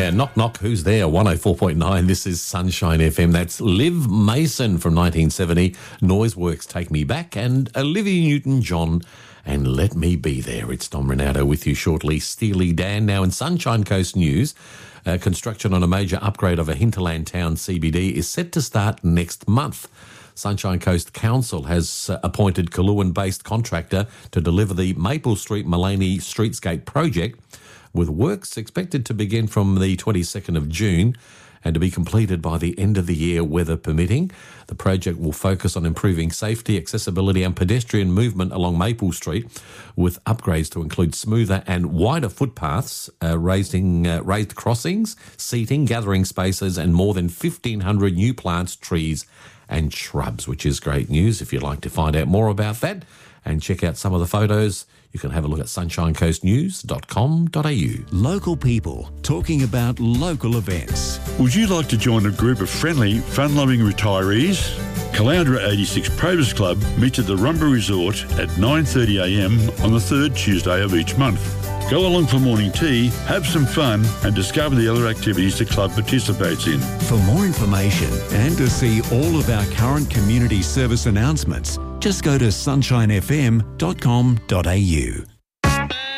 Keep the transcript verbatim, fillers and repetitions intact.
Yeah, knock, knock, who's there? one oh four point nine, this is Sunshine F M. That's Liv Mason from nineteen seventy, Noiseworks Take Me Back, and Olivia Newton-John and Let Me Be There. It's Dom Ronaldo with you shortly. Steely Dan. Now in Sunshine Coast news, uh, construction on a major upgrade of a hinterland town C B D is set to start next month. Sunshine Coast Council has uh, appointed Kaluan-based contractor to deliver the Maple Street Mullaney Streetscape project, with works expected to begin from the twenty-second of June and to be completed by the end of the year, weather permitting. The project will focus on improving safety, accessibility and pedestrian movement along Maple Street, with upgrades to include smoother and wider footpaths, uh, raising, uh, raised crossings, seating, gathering spaces and more than fifteen hundred new plants, trees and shrubs, which is great news. If you'd like to find out more about that and check out some of the photos, you can have a look at sunshine coast news dot com dot a u. Local people talking about local events. Would you like to join a group of friendly, fun-loving retirees? Caloundra eighty-six Probus Club meets at the Rumba Resort at nine thirty a m on the third Tuesday of each month. Go along for morning tea, have some fun and discover the other activities the club participates in. For more information and to see all of our current community service announcements, just go to sunshine f m dot com dot a u.